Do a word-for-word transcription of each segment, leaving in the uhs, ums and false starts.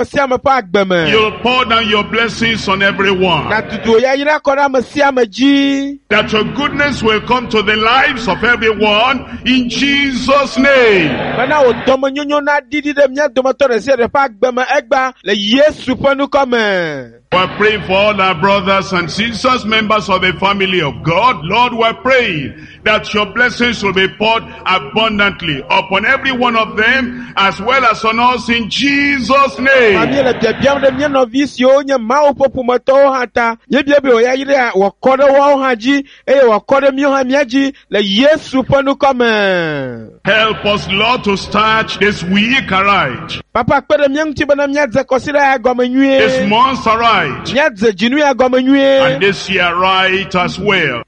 You'll pour down your blessings on everyone. That your goodness will come to the lives of everyone in Jesus' name. We're praying for all our brothers and sisters, members of the family of God. Lord, we're praying that your blessings will be poured abundantly upon every one of them as well as on us in Jesus' name. Help us, Lord, to start this week right. This month right. And this year right as well.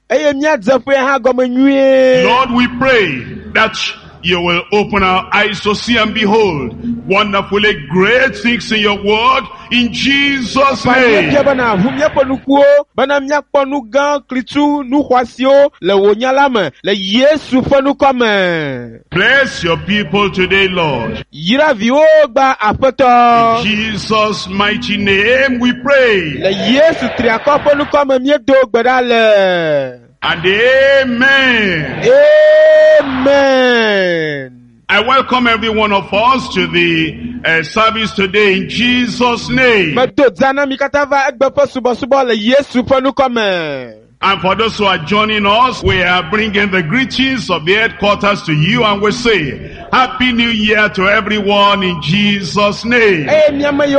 Lord, we pray that you will open our eyes to see and behold wonderfully great things in your word in Jesus' name. Bless your people today, Lord. In Jesus' mighty name we pray. And amen. Amen. I welcome every one of us to the uh, service today in Jesus' name. And for those who are joining us, we are bringing the greetings of the headquarters to you, and we say, Happy New Year to everyone in Jesus' name. And we pray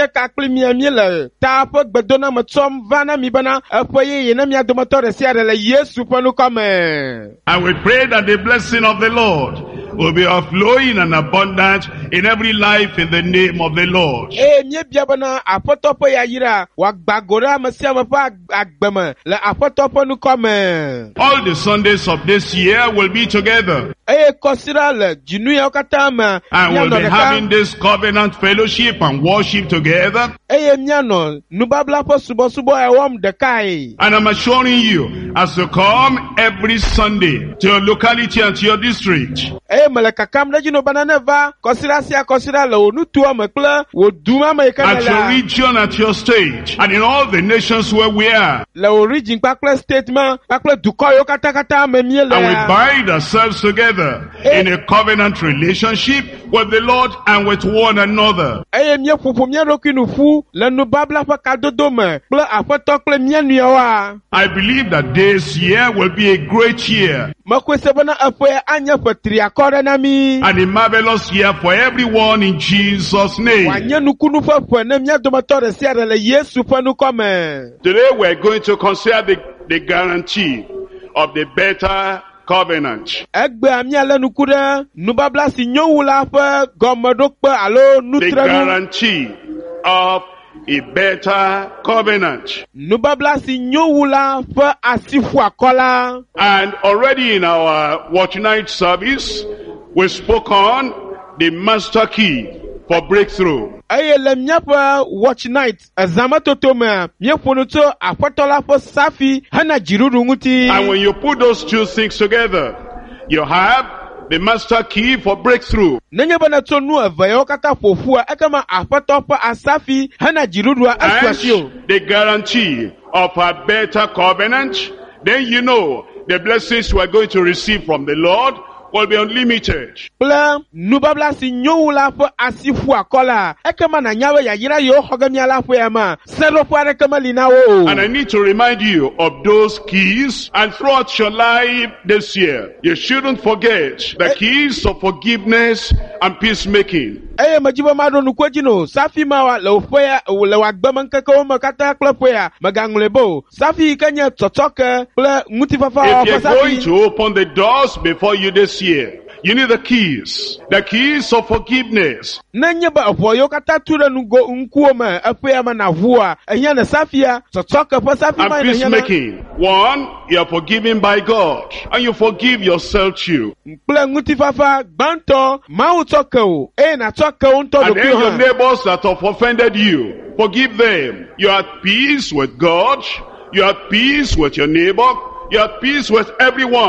that the blessing of the Lord will be overflowing and abundant in every life in the name of the Lord. All the Sundays of this year will be together. And we'll be having this covenant fellowship and worship together. And I'm assuring you, as you come every Sunday to your locality and to your district, at your region, at your state, and in all the nations where we are, and we bind ourselves together in a covenant relationship with the Lord and with one another. I believe that this year will be a great year and a marvelous year for everyone in Jesus' name. Today we're going to consider the, the guarantee of the better covenant. The guarantee of a better covenant. And already in our watch night service, we spoke on the master key for breakthrough. watch night And when you put those two things together, you have the master key for breakthrough. And the guarantee of a better covenant, then you know the blessings we are going to receive from the Lord will be unlimited. And I need to remind you of those keys, and throughout your life this year, you shouldn't forget the keys of forgiveness and peacemaking. And if you're going to open the doors before you this year, you need the keys, the keys of forgiveness. And peacemaking. One, you are forgiven by God, and you forgive yourself too. And then your neighbors that have offended you, forgive them. You are at peace with God, you are at peace with your neighbor, you are at peace with everyone.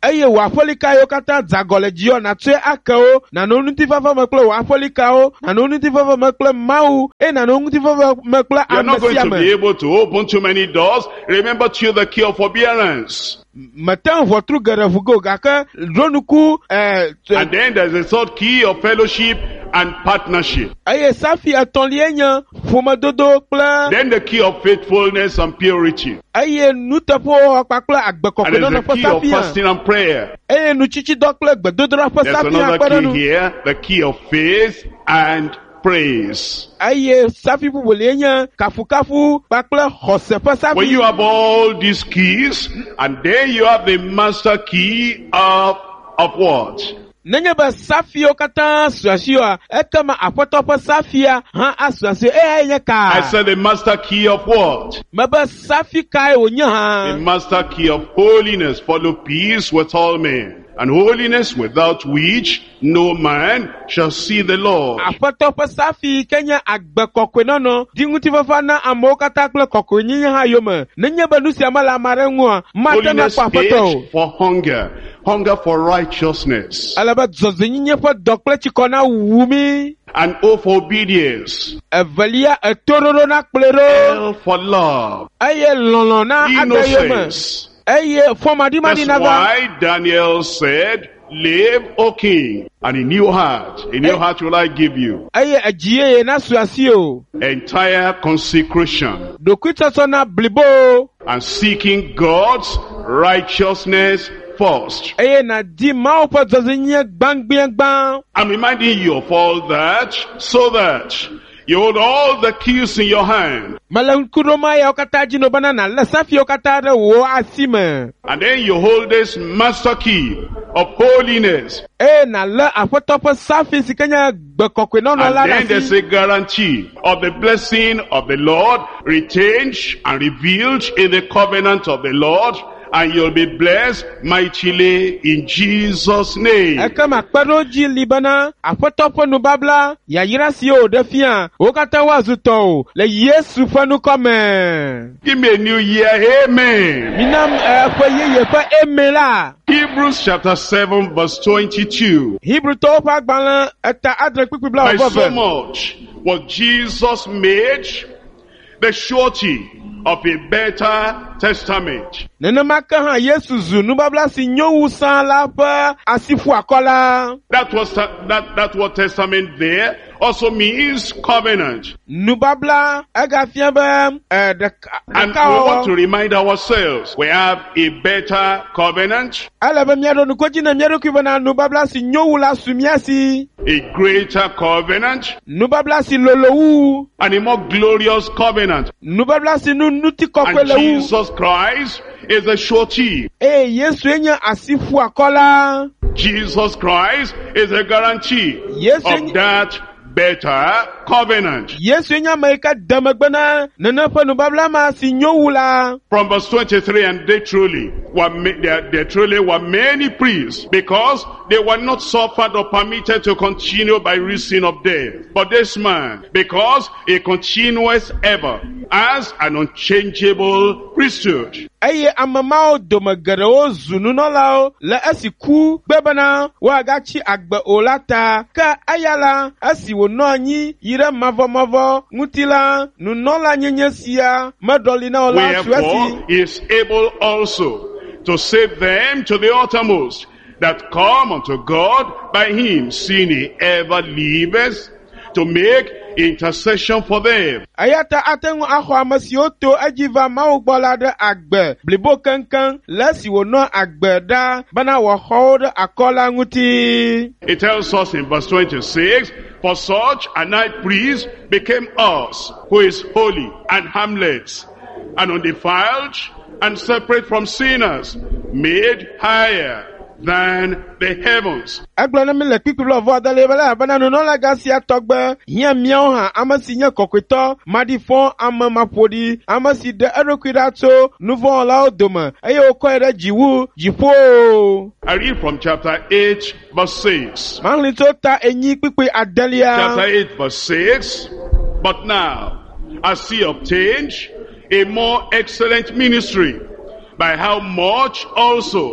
eye wò aƒelika yo katã dzagɔ le dzi na tsoe akewo na no ŋutifafa me kple wò aƒelikawo na no ŋutifafa me kple Mawu eye na no ŋutifafa me kple You're ame not going sia to be me. able to open too many doors. Remember to you the key of forbearance. Mete ʋɔtru geɖe vugo gake ɖo nuku eh, And then there's a third key of fellowship and partnership. eye safi etɔ̃lia nye ƒomedodo kple Then the key of faithfulness and purity. eye nuteƒewɔwɔ kpakple And agbekɔkɔenɔnɔ there's the ƒe key of safi hã fasting and prayer. eye nutsitsidɔ kple gbedodoɖa ƒe There's safi hã another kpe ɖe key nu here, the key of faith and praise. eye safi bubulie nye kafukafu kpakple xɔse ƒe When you safi. have all these keys, and then you have the master key of, of what? Nenye be safiwo katã su asi oa, ekema aƒetɔ ƒe safia hã asu asi eye nye I ka. said the master key of what? Mebe safi kae wònye The hã. master key of holiness. Follow peace with all men, and holiness without which no man shall see the Lord. Aƒetɔ ƒe safi ke nye agbekɔkɔenɔnɔ di ŋutifafa na amewo katã kple kɔkɔenyenye hã yome. Nenye be nu sia mele ame aɖe ŋu oa, mate ŋu Holiness akpɔ aƒetɔ o. is for hunger, hunger for righteousness, Ale be dzɔdzɔenyenye ƒe dɔ kple tsikɔ na wu mi. and O for obedience, Evelia etoɖoɖo na kplɔe ɖo. L for love, Eye lɔlɔ na ade yome. innocence. Eye fɔmaɖimaɖi That's na va. why Daniel said, live, O king, and a new heart. A new Hey. heart will I give you. Eye edzi yeye na su asi o. Entire consecration Ɖokuitsɔtsɔ na blibo. and seeking God's righteousness first. Eye na di Mawu ƒe dzɔdzɔenyenye gbãgbiãgbã. I'm reminding you of all that so that you hold all the keys in your hand, Mele ŋku ɖom eyawo katã dzi no bena nalé safiwo katã ɖe wò asi me. and then you hold this master key of holiness, Eye nalé aƒetɔ ƒe safi si ke nye gbekɔkɔenɔnɔ la and ɖe then there's asi. a guarantee of the blessing of the Lord retained and revealed in the covenant of the Lord, and you'll be blessed mightily in Jesus' name. Ekema kpeɖodzi li bena aƒetɔ ƒe nubabla yayra siwo wòɖe fia wo katã woazu tɔwo le Yesu ƒe nukɔ me. Give me a new year, amen. Mina eƒe yeye ƒe eme la. Hebrews chapter seven verse twenty-two. Hibrutɔwo ƒe agbalẽ eta adre kpikpi bla By so veve. much was Jesus made the surety of a better testament. Nenema ke hã Yesu zu nubabla si nyo wu sã la ƒe asiƒu akɔla. That was that that word testament there also means covenant. Nubabla egafia be eh, ɖeka And we ɖekawɔwɔ. want to remind ourselves, we have a better covenant, Ale be míaɖo nukodzi ne mía ɖokui bena nubabla si nyo wu la su mía si. a greater covenant, Nubabla si lolo wu. and a more glorious covenant. Nubabla si nu nuti kɔkɔe And le wu. Jesus Christ is the surety. Eye Yesu nye asiƒu akɔla. Jesus Christ is a guarantee Yes, of and- that better covenant. Yesu nye ame yi ke de megbe na nene ƒe nubabla ma si nyo wu la. From verse twenty-three, and they truly were ma- there, there truly were many priests, because they were not suffered or permitted to continue by reason of death. But this man, because he continues ever as an unchangeable priesthood. Eye ame mawo dome geɖewo zu nunɔlawo le esi ku gbe bena woagatsi agbe o la ta. Ke eya la, esi wònɔ anyi yi ɖe mavɔmavɔ ŋuti la, nunɔla nyenye sia meɖɔli na wo la su Wherefore esi. he is able also to save them to the uttermost that come unto God by him, seeing he ever liveth to make intercession for them. Eya ta ate ŋu axɔ ame siwo to edzi va Mawu gbɔ la ɖe agbe blibo keŋkeŋ le esi wònɔ agbe ɖa bena wòaxɔ wo ɖe akɔ la ŋuti. It tells us in verse twenty-six, for such a high priest became us, who is holy and harmless, and undefiled, and separate from sinners, made higher than the heavens. Egblɔ ne mi le kpikpi bla vɔ adale be la bena nunɔlaga sia tɔgbe hiã míawo hã ame si nye kɔkɔetɔ maɖifɔ ame maƒoɖi ame si ɖe eɖokui ɖa tso nuvɔwɔlawo dome eye wòkɔe ɖe dziwu dziƒo. I read from chapter eight verse six. Mahlĩ tso ta enyi kpikpi adelia. Chapter eight verse six. But now, as he obtained a more excellent ministry, by how much also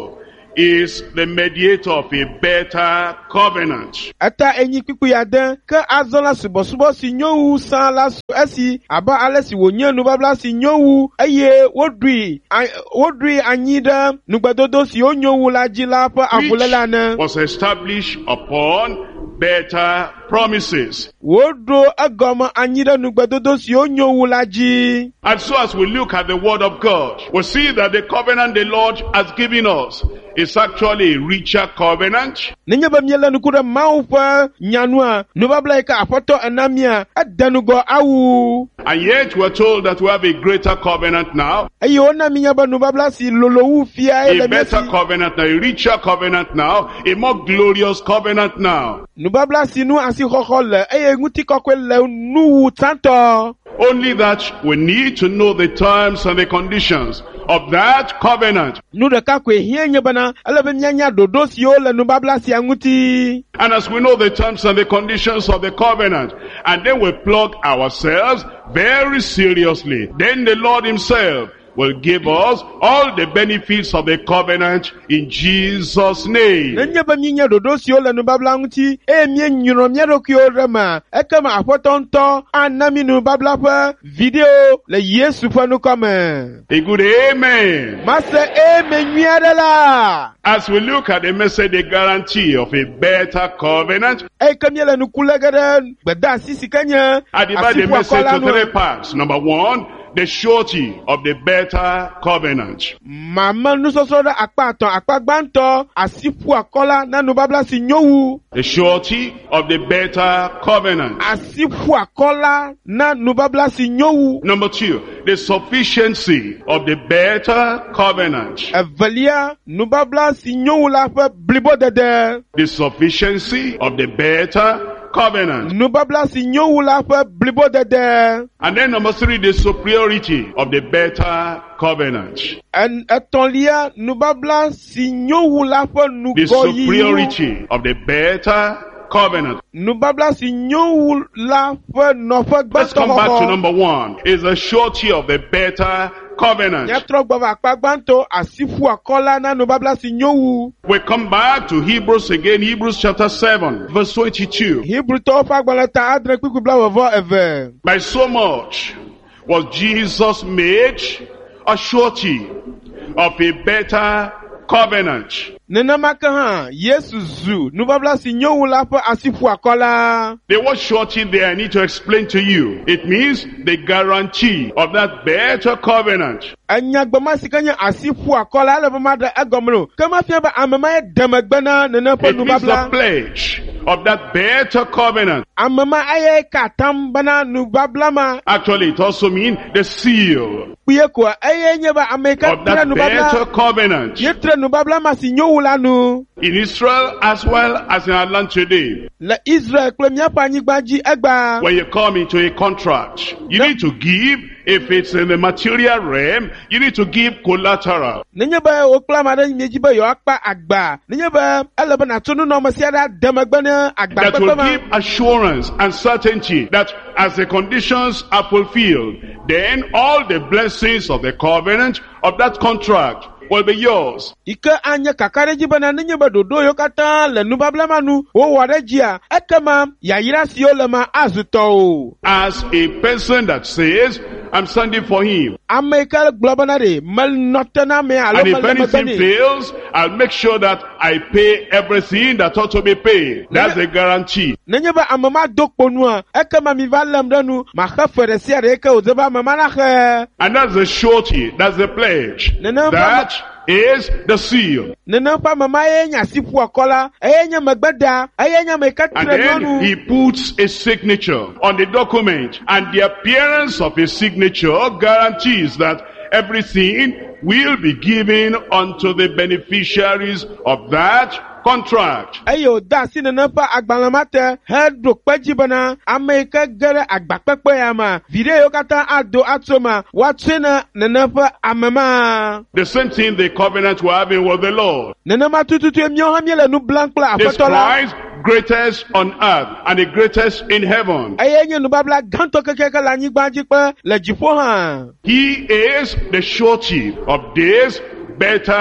is the mediator of a better covenant. Ata enyi kpiku ya den ke azɔ la subɔsubɔ si nyowu san la su esi aba ale si wonye nubabla si nyowu eye wodui wodui anyi ɖe nugbedodo si wonyowu la dzi la ƒe avuléla ne. Was established upon better promises. Woɖo egɔme anyi ɖe nugbedodo si wonyowu la dzi. And so as we look at the word of God, we see that the covenant the Lord has given us is actually a richer covenant. Nenye be miele nuku ɖe Mawu ƒe nyanua, nubabla yi ke Aƒetɔ enamia edenugɔ awu. And yet we are told that we have a greater covenant now. Eye wona minya be nubabla si lolowu fia A ele better mesi. covenant now, a richer covenant now, a more glorious covenant now. Nubabla si nu asi xɔxɔ le eye ŋuti kɔkɔe le nuwu tsãtɔ. Only that we need to know the terms and the conditions of that covenant. Nu ɖeka koe hie nye bena ele be mianya ɖoɖo siwo le nubabla sia ŋuti. And as we know the terms and the conditions of the covenant, and then we plug ourselves very seriously, then the Lord himself will give us all the benefits of the covenant in Jesus' name. Nenye be mienya ɖoɖo siwo le nubabla ŋuti eye mienyrɔ mía ɖokuiwo ɖe me, ekema Aƒetɔ ŋutɔ ana mi nubabla ƒe viɖewo le Yesu ƒe nukɔme. A good amen. Mase eme nyui aɖe la. As we look at the message, the guarantee of a better covenant, Eye ke miele nuku lege ɖe gbedeasi si ke nye I divide the asiƒoakɔ message la to nu. three parts. Number one, the surety of the better covenant. Mame nusɔsrɔ̃ ɖe akpa atɔ̃ akpa gbãtɔ asiƒoakɔ la na nubabla si nyowu. The surety of the better covenant. Asiƒoakɔ la na nubabla si nyowu. Number two, the sufficiency of the better covenant. Evelia nubabla si nyowu la ƒe blibodede. The sufficiency of the better covenant. Nubabla si nyowu la ƒe blibodede. And then number three, the superiority of the better covenant. En etɔ̃lia nubabla si nyowu la ƒe The nugɔ yiwo. superiority of the better covenant. Nubabla si nyowu la ƒe nɔƒe Let's come back to gbãtɔ. number one. Is the surety of the better covenant. Miatrɔ gbɔ va akpa gbãtɔ asiƒoakɔ la na nubabla si nyowu. We come back to Hebrews again, Hebrews chapter seven, verse twenty-two. Hebrewtɔwo ƒe agbalẽ ta adre kpikpi blaeve eve. By so much was Jesus made a surety of a better covenant. Nenema ke hã Yesu zu nubabla si nyowu la ƒe asiƒoakɔ la. The word surety there I need to explain to you. It means the guarantee of that better covenant. Enyagbema si ke nye asiƒoakɔ la ele be ma ɖe egɔme o. Ke mafia be ame ma ye de megbe na nene ƒe It means the nubabla. pledge of that better covenant. Ame ma eye ka atam bena nubabla ma. Actually, it also means the seal Kpuie koa eye nye be ame ke of tre that better nubabla. covenant Ye tre nubabla ma si nyowu la nu. in Israel as well as in our land today. Le Israel kple míaƒe anyigba dzi egba. When you come into a contract, you need to give, if it's in the material realm, you need to give collateral. Nenye be wokpla ame ɖe mie dzi be yewoakpa agba. Nenye be ele be natsɔ nunɔame sia ɖe ade megbe ne agba That kpekpe will ma. give assurance and certainty that as the conditions are fulfilled, then all the blessings of the covenant of that contract will be yours. Ike anye kaka ɖe dzi bena nenye be ɖoɖo yiwo katã le nubabla ma nu wowɔ ɖe dzia, ekema yayra siwo le ma azu tɔwo. As a person that says, I'm standing for him. Ame yi ke gblɔ bena ɖe menɔ na me alo And if mele megbe anything nɛ. fails, I'll make sure that I pay everything that ought to be paid. That's the guarantee. Nenye be ame ma do kpo nua, ekema mi va lém ɖe nu, maxe fe ɖe sia ɖe yi ke wòdze be ame ma naxe. And that's the surety, that's the pledge. Nene That is the seal. Nene ƒe ame ma ye nye asiƒoakɔ la, eye nye megbeda, eye nye ame yi ke And tre then nyɔnu. he puts a signature on the document. And the appearance of a signature guarantees that everything will be given unto the beneficiaries of that contract. Eye wòde asi nene ƒe agbalẽ ma te heɖo kpe dzi bena ame yi ke ge ɖe agbakpekpe ya ma, viɖe yiwo katã ado atso ma, woatsoe ne nene ƒe ame ma. The same thing the covenant we're having with the Lord. Nenema tututue míawo hã míele nu blam kple This Aƒetɔ la. Christ, greatest on earth and the greatest in heaven. Eye nye nubabla gãtɔ kekeke le anyigba dzi kpe le dziƒo hã. He is the surety of this better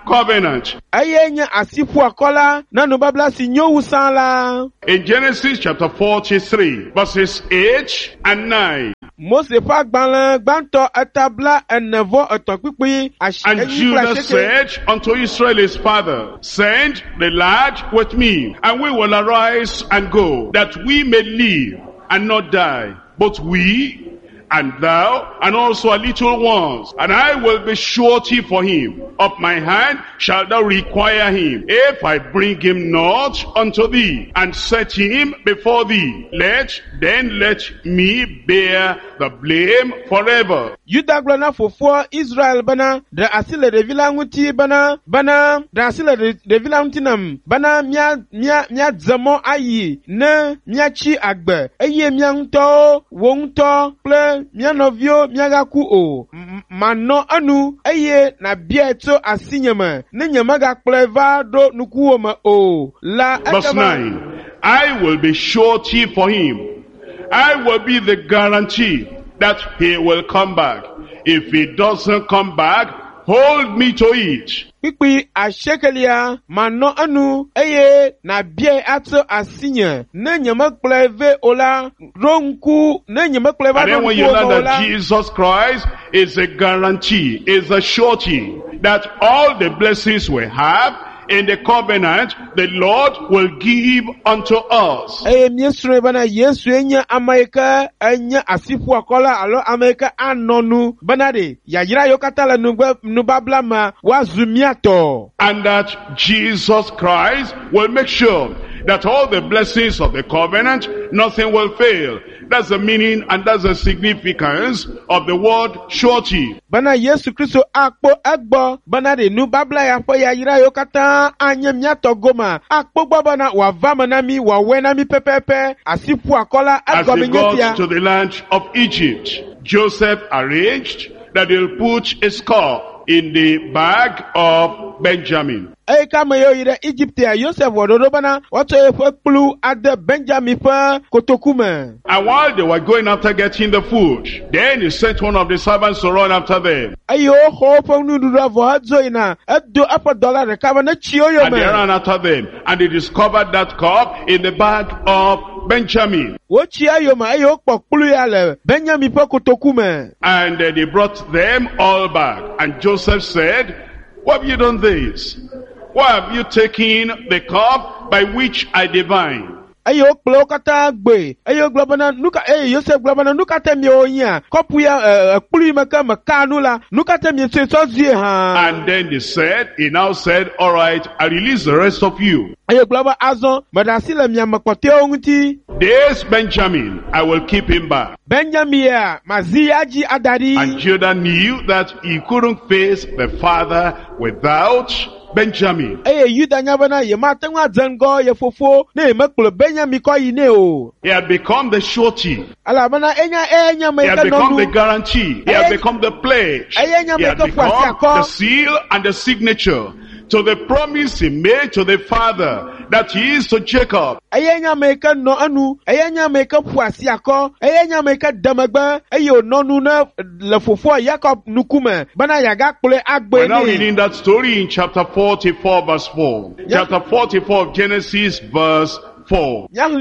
covenant. Aye nya asifu akola na no babla si nyowu san la. In Genesis chapter forty-three, verses eight and nine. Mose fa gbanlan gbanto etabla enevo eton pipi. And Judah said unto Israel his father, send the lad with me, and we will arise and go, that we may live and not die, both we and thou, and also our little ones, and I will be surety for him. Of my hand shalt thou require him. If I bring him not unto thee, and set him before thee, let, then let me bear the blame forever. Yuda glona fofo Israel bana, da asile de vila nguti bana, bana, da asile de vila ngutinam, bana mia, mia, mia zamo ayi, ne, mia chi agbe, eye mia ngto, wongto, ple, mia novio, mia gaku o, mano anu, eye na bieto asinyama, ne nyamaga pleva do nukuoma o, la. Verse nine, I will be surety for him. I will be the guarantee that he will come back. If he doesn't come back, hold me to it. Pipi ashekelia mano anu eye na bie ato asinya ne nyama pleve ola ronku ne nyama pleva. And then when you learn that Jesus Christ is a guarantee, is a surety that all the blessings we have in the covenant, the Lord will give unto us. Eh, miesre bana Yesu enya Amerika enya asifu akola alo Amerika anonu banade ya yira yokatala nubablama wazumiato. And that Jesus Christ will make sure that all the blessings of the covenant, nothing will fail. That's the meaning and that's the significance of the word surety. Bana Yesu Kristo akpo egbo bana de nubabla ya po ya yira yokata anya miato goma akpo bana wa vamanami wa wenami pepepe asifu akola egbo minyetia. As he got to the land of Egypt, Joseph arranged that he'll put a skull in the bag of Benjamin. Hey, kama yo ire Egypt ya Joseph wadodo bana wato efe plu ade Benjamin fa kotokume. And while they were going after getting the food, then he sent one of the servants to run after them. Ayo ho fa nudura vo hadzo ina edo apa dollar rekaba na chiyo yo me. And they ran after them, and they discovered that cup in the bag of Benjamin. Wo chiya yo ma ayo pok plu ya le Benjamin fa kotokume. And uh, they brought them all back. And Joseph said, why have you done this? Why have you taken the cup by which I divine? Ayo kplo kata gbe ayo globana nuka eh Joseph globana nuka temi onya kopu ya kplu maka makanu la nuka temi so so zie ha. And then they said, he now said, all right, I release the rest of you. Ayo globa azon madasile mi amakote onti. This Benjamin, I will keep him back. Benjamin ya maziaji adari. And Judah knew that he couldn't face the father without Benjamin. Eh Yuda nyabana ye matengwa zango ye fofo ne meklo Benjamin ko yine o. He had become the surety. Alabana enya enya me He had become the guarantee. He had become the pledge. He had become the seal and the signature to the promise he made to the father that he is to Jacob. Ayenya meka no anu, ayenya meka puasi ako, ayenya meka damagba, ayo nonu na le fofo Jacob nukume, bana yaga kule agbe ni. We're now reading that story in chapter forty-four verse four. Yeah. Chapter forty-four of Genesis verse four. And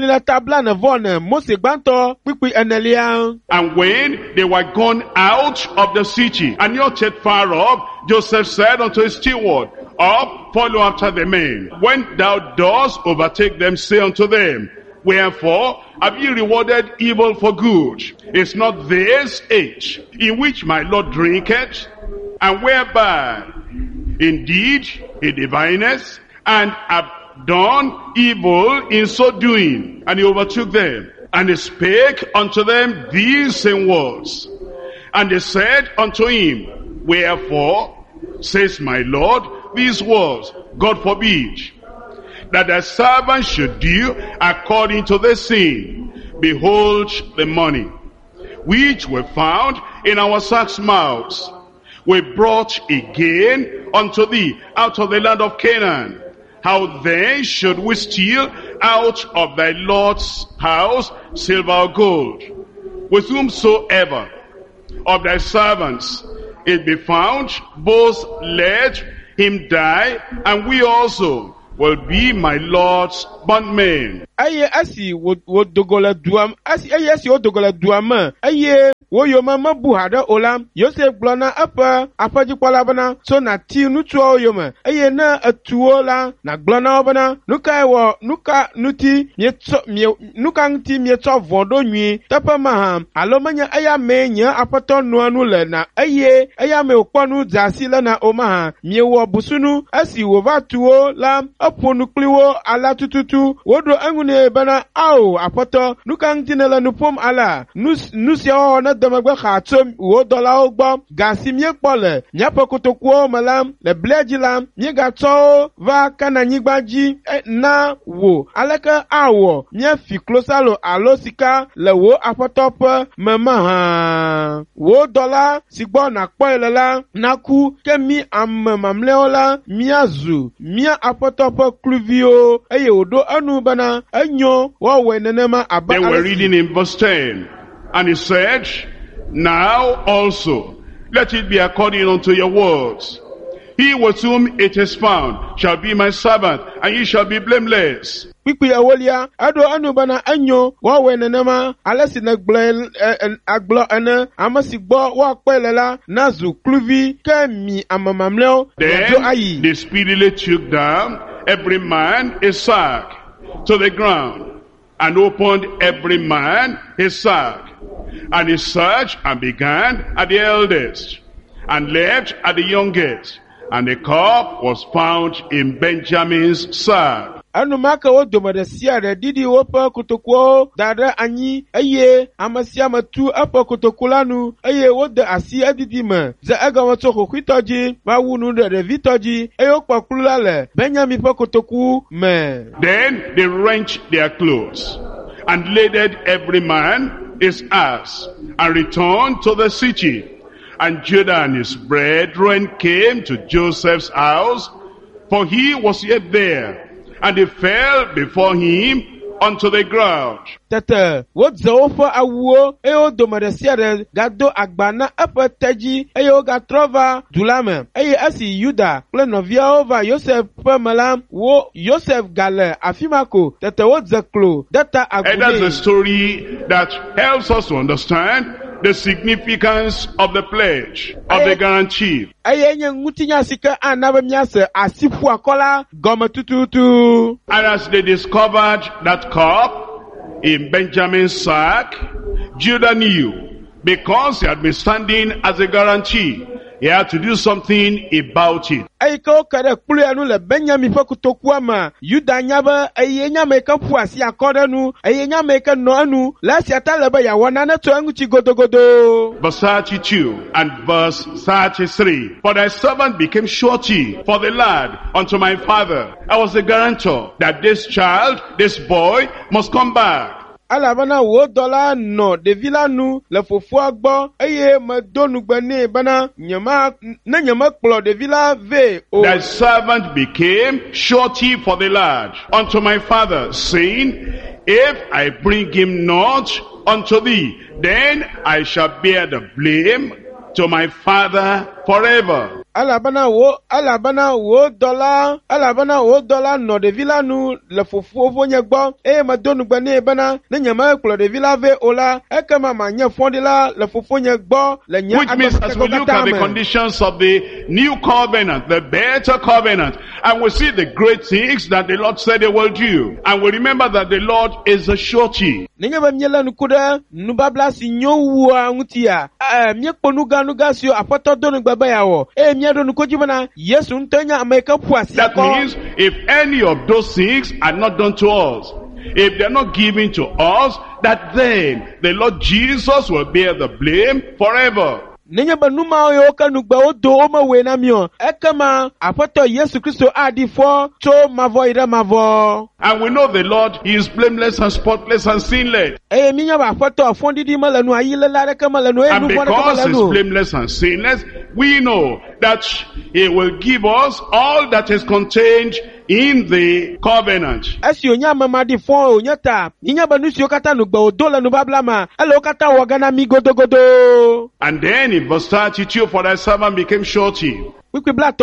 when they were gone out of the city, and not yet far off, Joseph said unto his steward, up, follow after the men. When thou dost overtake them, say unto them, wherefore have ye rewarded evil for good? Is not this age in which my Lord drinketh, and whereby indeed he divineth, and have done evil in so doing? And he overtook them, and he spake unto them these same words. And they said unto him, wherefore says my Lord these words? God forbid that the servant should do according to the sin. Behold the money which we found in our sacks' mouths, we brought again unto thee out of the land of Canaan. How then should we steal out of thy Lord's house silver or gold? With whomsoever of thy servants it be found, both led him die, and we also will be my Lord's bondmen. Aye asi wo wo dogola duam asi aye asi wo dogola duam aye wo yo mama buhada olam Yosef glona apa apa jikwala bana so na ti nutuo yo ma aye na atuo la na glona bana nuka wo nuka nuti mieto nuka nti mieto vodo nwi tapa ma alo manya aya menya apato no anu le na aye aya me okponu zasi la na oma miewo busunu asi wo vatuo la aponu kliwo ala tututu wodo angune bana au apato nuka nti la nupom ala nus nusia o na demagba khatom wo dola ogbo gasi mie pole nyapo kotokwo malam le blejilam mie gato va kana nyigbaji na wo alaka awo mie fi klosalo alosika le wo apotop mama ha wo dola sigbo na poilela naku kemi am mamleola miazu mia apotop kluvio eye odo anu bana anyo wo wenenema aba. They were reading in verse ten, and he said, now also let it be according unto your words. He with whom it is found shall be my servant, and ye shall be blameless. Pipi awolia ado anu bana anyo wa wenenema alasi na gble aglo ene amasi gbo wa pelela nazu kluvi kemi amamamleo. Then they speedily took down every man his sack to the ground, and opened every man his sack. And he searched and began at the eldest, and left at the youngest. And the cup was found in Benjamin's sack. Anu maka wo domada siare didi wopa kutokwo dada anyi aye amasia matu apa kutokulanu aye wode asi adidi ma za aga wato kwitoji ba wunu de vitoji ayo kpakula le Benjamin pa kutoku me. Then they wrenched their clothes and laded every man his ass and returned to the city. And Judah and his brethren came to Joseph's house, for he was yet there. And they fell before him unto the ground. Tata, what zofa awo, eo domadesiare, gado agbana apataji, eo gatrova, dulame, eye asi Yuda, plenovia over Yosef Pamalam, wo Yosef Gale, afimako, tata what zaklo, data agune. And that's the story that helps us to understand the significance of the pledge, of the guarantee. And as they discovered that cup in Benjamin's sack, Judah knew, because he had been standing as a guarantee, he had to do something about it. Aiko kare kule anu le Benjamin fa kutokuwa ma Yuda nyaba ayenya meka puasi akora nu ayenya meka no anu la siata leba ya wana na to anu chi godogodo. Verse thirty-two and verse thirty-three. For thy servant became surety for the lad unto my father. I was the guarantor that this child, this boy, must come back. Alabana wo dola no de villa nu le fofo agbo eye ma donu gbani bana nyama na nyama kplo de villa ve o. Thy servant became surety for the lad unto my father, saying, if I bring him not unto thee, then I shall bear the blame to my father forever. Alabana wo alabana wo dola alabana wo dola no de villa nu le fofo vonye gbo e ma donu gbani bana na nyama kplo de villa ve ola e kama ma nya fondila le fofo nye gbo le nya. Which means as we look at the conditions of the new covenant, the better covenant, and we see the great things that the Lord said he will do, and we remember that the Lord is a surety. Ninga ba myela nukuda nubabla si nyowa ngutia eh myekpo nuga nuga sio apoto donu gbaba yawo e myedo nukojibana Yesu ntanya ameka puasi. That means if any of those things are not done to us, if they're not given to us, that then the Lord Jesus will bear the blame forever. Ninga ba numa yo kanugba odo oma wena mio ekama apoto Yesu Kristo adi fo to mavo ira mavo. And we know the Lord, he is blameless and spotless and sinless. E minya ba apoto afondidi malanu ayile la reka malanu e and because he is blameless and sinless, we know that he will give us all that is contained in the covenant. Esi onya mamadi fon onya ta. Ninya banusi okata nugba odola nubablama. Elo okata wagana mi godogodo. And then in verse thirty-two, for thy servant became surety. Then in verse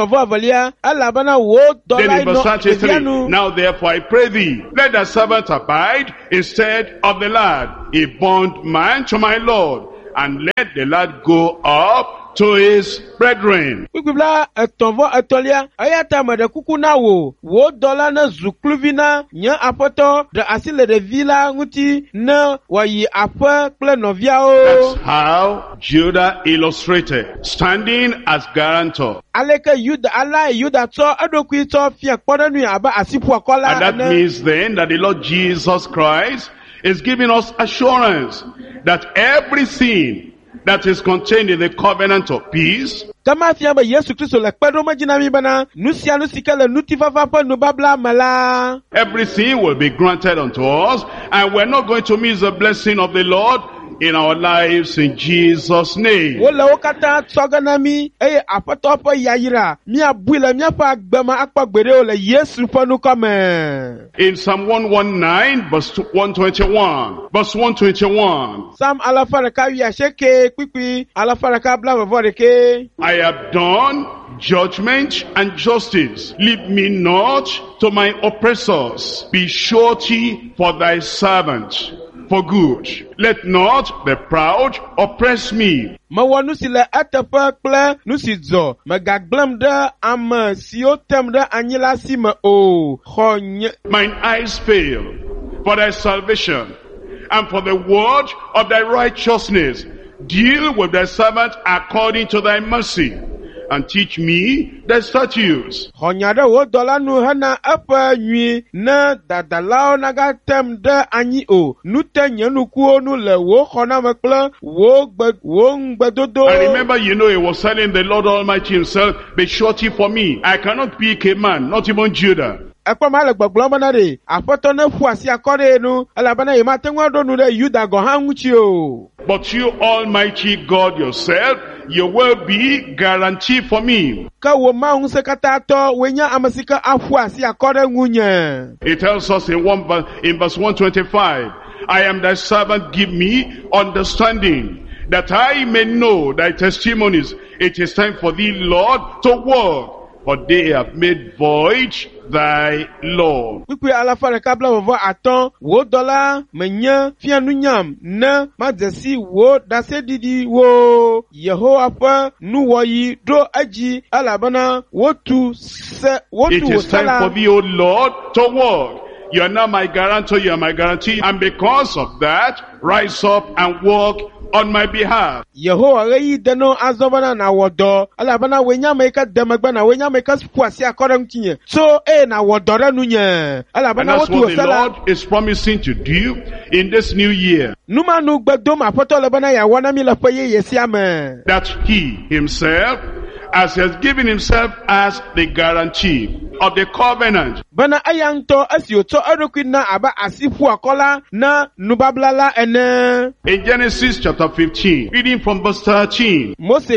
thirty-three, now therefore I pray thee, let thy servant abide instead of the lad, a bondman to my Lord, and let the lad go up to his brethren. Then in verse thirty-four, that's how Judah illustrated, standing as guarantor. And that means then that the Lord Jesus Christ is giving us assurance that everything that is contained in the covenant of peace, everything will be granted unto us, and we're not going to miss the blessing of the Lord in our lives in Jesus' name. In Psalm one nineteen, verse one twenty-one, verse one twenty-one, I have done judgment and justice. Leave me not to my oppressors. Be surety for thy servant for good. Let not the proud oppress me. Mine eyes fail for thy salvation and for the word of thy righteousness. Deal with thy servant according to thy mercy, and teach me thy statutes. And remember, you know, he was telling the Lord Almighty himself, be surety for me. I cannot pick a man, not even Judah. But you, Almighty God yourself, you will be guarantee for me. It tells us in one in verse one twenty-five, I am thy servant, give me understanding, that I may know thy testimonies. It is time for thee, Lord, to work, for they have made void thy law. And it is time for thee, O Lord, to work. You are now my guarantor, you are my guarantee, and because of that, rise up and walk on my behalf. And that's what the Lord is promising to do in this new year. That he himself, as he has given himself as the guarantee of the covenant. In Genesis chapter fifteen, reading from verse thirteen.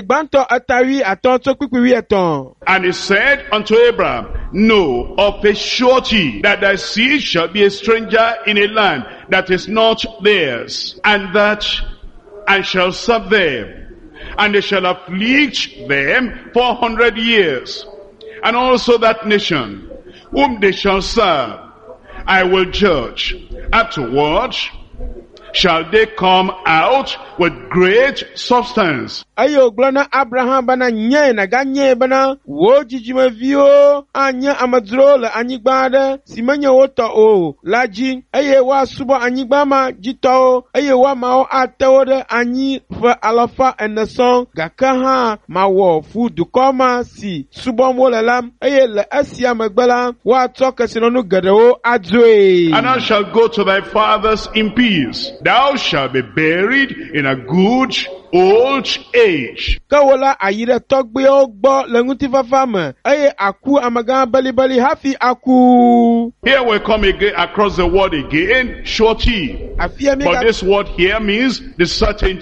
And he said unto Abraham, know of a surety that thy seed shall be a stranger in a land that is not theirs, and that and shall serve them. And they shall afflict them four hundred years. And also that nation, whom they shall serve, I will judge. Afterwards shall they come out with great substance. Ayo glana Abraham bana nye na ganye bana wo jijime vio anya amadro la anyigbade simenya wota o laji aye wa subo anyigbama jito aye wa mao atewode anyi fa alafa eneson gakaha mawo fu dukoma si subo molelam aye le asia magbala wa toka sinonu gadewo adwe. And I shall go to thy fathers in peace. Thou shalt be buried in a good old age. Kawola ayire togbe ogbo lenguti fafama aye aku amaga bali bali hafi aku. Here we come again across the word again, surety. But this word here means the certainty.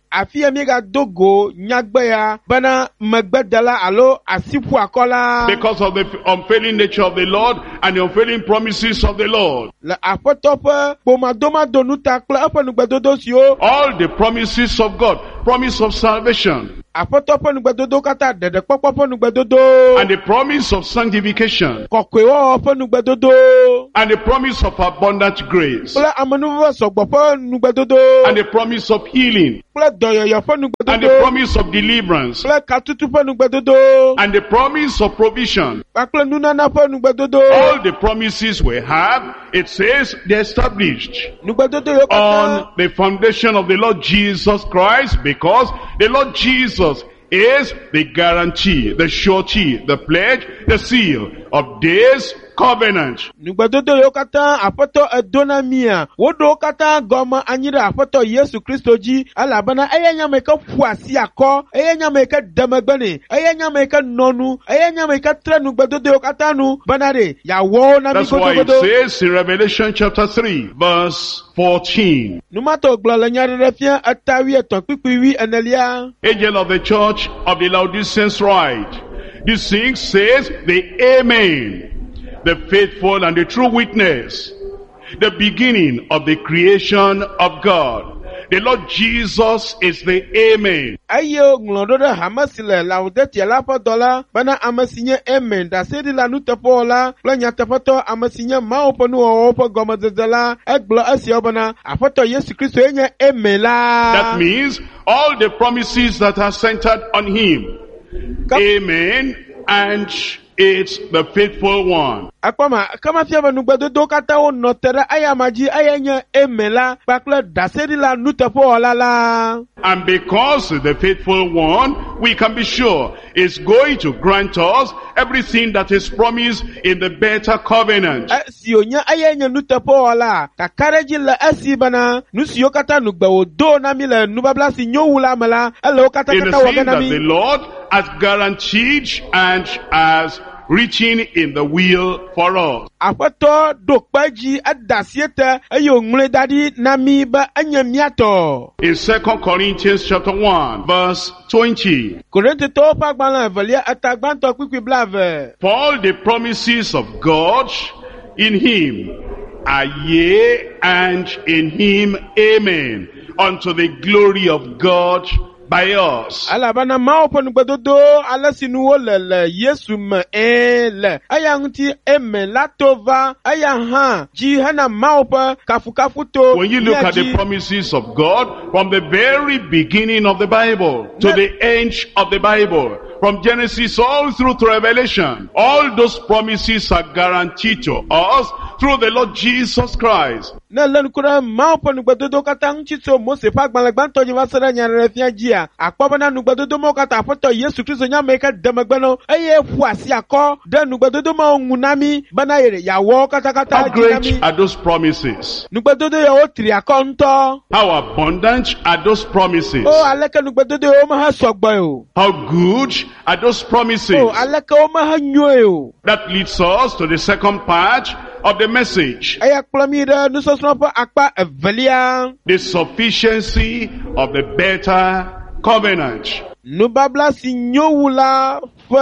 afia mi ga dogo nyagbe ya bana megbedala alo asipu akola. Because of the unfailing nature of the Lord and the unfailing promises of the Lord. La apotope pomadoma donuta kle apo nugbedodo sio. All the promises of God, promise of salvation, apotope nugbedodo kata dede popopo nugbedodo. and the promise of sanctification, Kokwewo opo nugbedodo. and the promise of abundant grace, Kle amanuwa sogbopo nugbedodo. and the promise of healing, Kle doyoyo po and the nugbedodo. promise of deliverance, Kle katutu po nugbedodo. and the promise of provision. Bakle nunana po nugbedodo. All the promises we have, it says they're established Nugbedodo yo kata. on the foundation of the Lord Jesus Christ, because the Lord Jesus is the guarantee, the surety, the pledge, the seal of this covenant. Nugbedodo yo kata apoto edonamia. Wodo kata goma anyira apoto Yesu Kristo ji. Alabana eye nyame ka fuasi ako. Eye nyame ka demegbeni. Eye nyame ka nonu. Eye nyame ka tre nugbedodo yo kata nu. Banare ya wo na mi That's why it godo. says in Revelation chapter three, verse fourteen, Numato glala nyare refia atawi eton pipiwi enelia. angel of the church of the Laodiceans write, this thing says the Amen, the faithful and the true witness, the beginning of the creation of God. The Lord Jesus is the Amen. Ayo nglododo hamasile laudeti alapo dola. Bana amasinye amen. Da sedi la nutepo la. Planya tefoto amasinye maopo nu opo goma zezela. Eglo asi obana. Afoto Yesu Kristo enye amen la. That means all the promises that are centered on Him. Ka- Amen, and it's the faithful one. Akpama kama fiaba nugbedodo kata o notere ayamaji ayenye amen la. Bakle da sedi la nutepo la la. And because the faithful one, we can be sure, is going to grant us everything that is promised in the better covenant. Sionya ayenye nutepo la. Kakareji la asi bana. Nusio kata nugbewo do na mi le nubabla si nyowula mela. Elo kata In the kata thing wagana that mi. the Lord has guaranteed and has reaching in the will for us. Afoto dokpaji adasiete ayo ngule dadi nami ba anyamiato. In Second Corinthians chapter one, verse twenty, Korinte to pagbala velia atagbanto kwikwi blave. for all the promises of God in Him are yea, and in Him amen, unto the glory of God by us. Alabana maopo nugbedodo alasinu wo lele Yesu me ele. Aya nti eme latova aya ha ji hana maopo kafu kafu to. When you look at the promises of God from the very beginning of the Bible to the end of the Bible, from Genesis all through to Revelation, all those promises are guaranteed to us through the Lord Jesus Christ. Na len kura maopo nugbedodo kata nchito Mose pagbala gbanto jivasara nyare fia jia. Akpabana nugbedodo mo kata afoto Yesu Kristo nyameka demagbeno. Eye fuasi ako de nugbedodo mo ngunami bana yere yawo kata kata How great jinami. are those promises? Nugbedodo yawo tri akonto. How abundant are those promises? Oh aleke nugbedodo o maha sogbo yo. How good are those promises? Oh aleke o maha nyo yo. That leads us to the second part of the message. Aya kplamide nusosnopo akpa evelia. The sufficiency of the better covenant. Nubabla si nyowula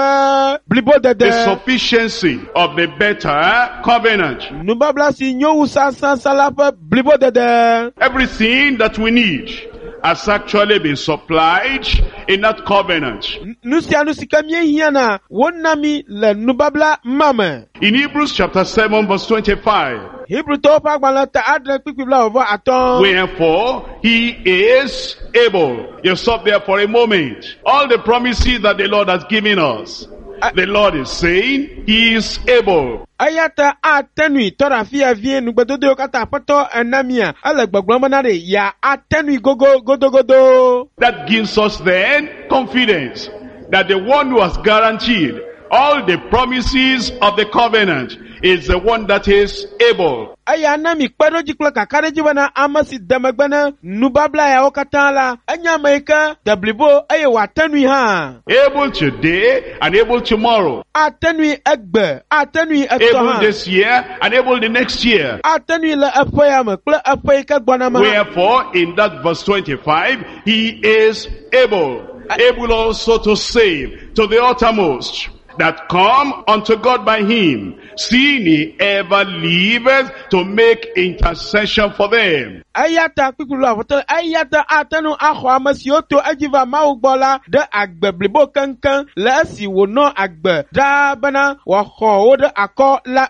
fe blibo The dede. sufficiency of the better covenant. Nubabla si nyowu sansan sala fe blibo dede. Everything that we need has actually been supplied in that covenant. Nusia nusika mie hiana wonami le nubabla mame. In Hebrews chapter seven verse twenty-five, Hebrew to pa gbala ta adre kpikpibla ovo aton. wherefore he is able. You stop there for a moment. All the promises that the Lord has given us, the Lord is saying he is able. Ayata atenui tora fia vie nugbedodo kata poto enamia. Ale gbagbama na de ya atenui gogo godo godo. That gives us then confidence that the one who has guaranteed all the promises of the covenant is the one that is able. Aya na mi kpado jikla kakare jibana amasi damagbana nubabla ya okatala anya maika dablibo aye watanui ha. Able today and able tomorrow. Atanui egbe, atanui Able etoha. this year and able the next year. Atanui la apoyama, kla apoyika gwanama. Wherefore, in that verse twenty-five, he is able, able also to save to the uttermost that come unto God by him, seeing he ever liveth to make intercession for them. Ayata kukulu avotel ayata atanu aho amasioto ajiva maugbola de agbe blibo kankan la si wono agbe da bana wa ho de akọ la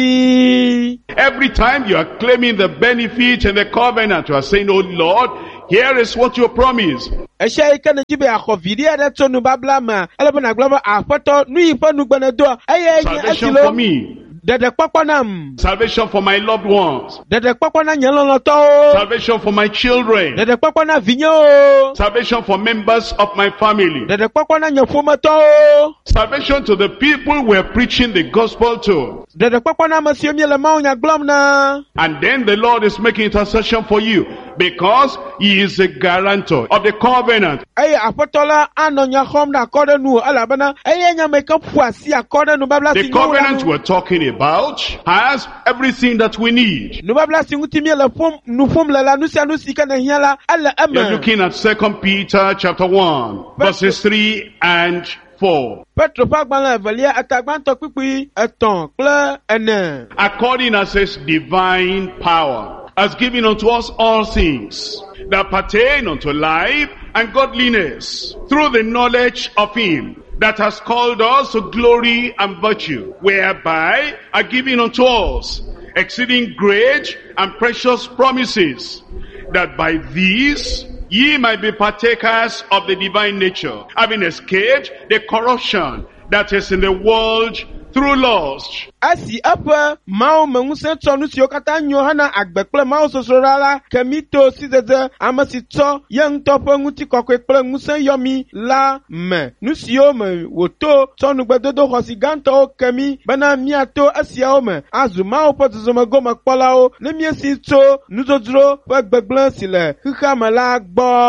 nguti. Every time you are claiming the benefit and the covenant, you are saying, oh Lord, here is what you promise. Esha ikane jibe akọ vidia de tonu babla ma elebana glaba afoto nui panu gbana do aye Salvation for me. Dede kpakpanam. Salvation for my loved ones. Dede kpakpana nyeloloto. Salvation for my children. Dede kpakpana vinyo. Salvation for members of my family. Dede kpakpana nyefomato. Salvation to the people we're preaching the gospel to. Dede kpakpana masiomi le maunya glomna. And then the Lord is making intercession for you because he is a guarantor of the covenant. Aye apotola anonya khomna akode nu alabana aye nyameka fuasi akode nu babla The covenant we're talking about has everything that we need. nu babla singuti mi le pom nu pom la la nu sia nu sika na hiala ala You're ama. looking at Second Peter chapter one, verses three and four. Petro pagban evelia atagbanto pipi eton kle ene. According as his divine power has given unto us all things that pertain unto life and godliness through the knowledge of him that has called us to glory and virtue, whereby are given unto us exceeding great and precious promises, that by these ye might be partakers of the divine nature, having escaped the corruption that is in the world through lust. Asi apa mau menguse tonu si okata nyohana agbekple mau sosorala kemito sizeze amasito yang topo nguti kokekple nguse yomi la me nusio me woto tonu gbedodo hosiganto kemi bana miato asia me azu mau potozoma goma kpolao ne miesi to nuzodro wegbegble sile hikamala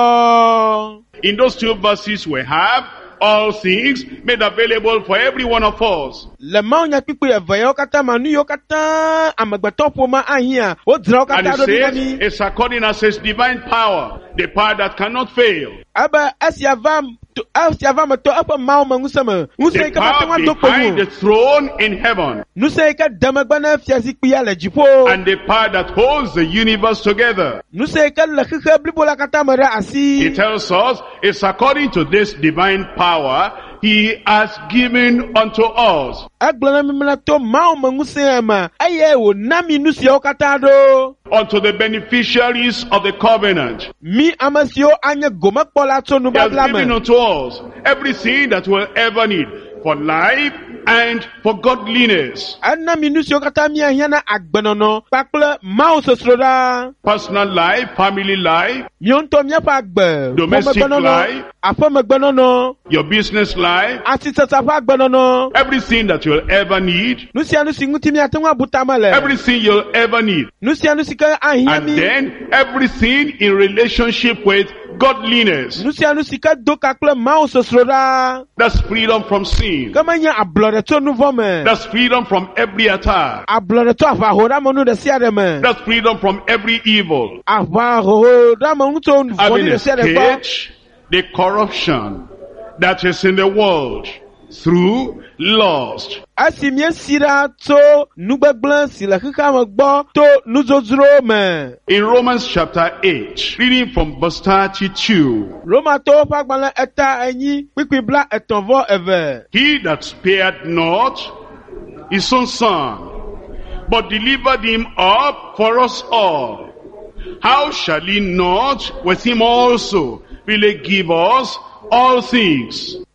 gbo. In those two verses we have all things made available for every one of us. Le mau nya pipi eve yo kata manu yo kata amagbeto poma ahia o dra And kata it do says ni it's according as his divine power, the power that cannot fail. aba asiava asiava mato apa mau mangusama The musai ka power batwa to behind the pomu throne in heaven, nusai ka damagbana fiasi kuya la jipo and the power that holds the universe together. nusai ka la khikha blibola kata mara asi. It tells us it's according to this divine power he has given unto us. Aglana mimna to mau mangusama aye wo nami nusio kata do Unto the beneficiaries of the covenant. mi amasio anya goma pola to nu He has given baglama unto us everything that we'll ever need for life and for godliness. anna minusio kata mi ahiana agbenono pakle mau sosroda Personal life, family life, mionto mi apa agbe Domestic life. afa magbenono your business life, asitata fa agbenono everything that you'll ever need, nusia nusi nguti mi atenwa butamale everything you'll ever need. nusia nusi ka And ahiami then everything in relationship with godliness. nusia nusi ka doka kle mau sosroda That's freedom from sin. kamanya ablore to nuvome That's freedom from every attack. ablore to afa hora monu de siade me That's freedom from every evil. afa hora monu to Having nvoni de siade ba escaped the corruption that is in the world through lust. asimie sira to nugbegble sila kika magbo to nuzozro me In Romans chapter eight, reading from verse thirty-two, Roma to fagbala eta enyi pipibla etonvo eve he that spared not his own son, but delivered him up for us all, how shall he not with him also really give us all things?